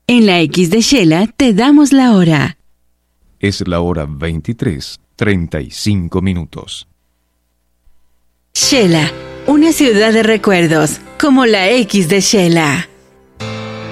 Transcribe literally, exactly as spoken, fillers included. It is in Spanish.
En la X de Shela te damos la hora. Es la hora veintitrés, treinta y cinco minutos. Shela, una ciudad de recuerdos, como la X de Shela.